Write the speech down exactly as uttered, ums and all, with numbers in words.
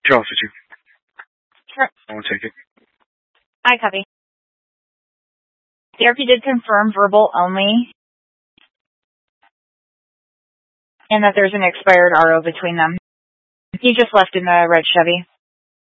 Two Alpha two. Sure. I won't take it. I copy. The R P did confirm verbal only, and that there's an expired R O between them. He just left in the red Chevy.